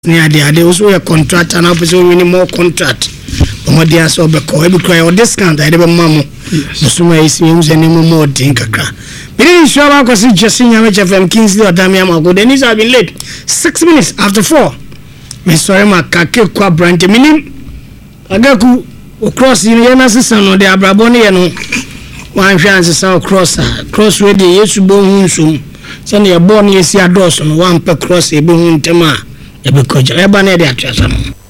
near the also a contract and opposite winning more contract. But what they are so because every cry or discount I never mammo. The summer is any more tinkaka. But in Shaba because it's just in FM Kingsley or Damian go. Then he's have been late 6 minutes after 4. Miss Sorema Kake Kwa Brand Minim Agaku across in Yanasson or the Abraboni and one chance is our cross ready. Yes, you born soon. Send your born yes, your doors on one per cross a boom tema. Because everybody at